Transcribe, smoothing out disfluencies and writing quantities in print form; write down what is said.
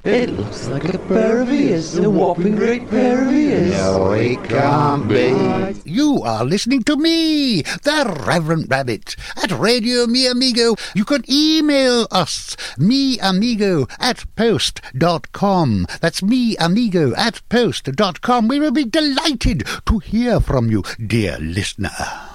It looks like a pair of ears, a whopping great pair of ears. No, it can't be. You are listening to me, the Reverend Rabbit, at Radio Mi Amigo. You can email us, miamigo@post.com. That's miamigo@post.com. We will be delighted to hear from you, dear listener.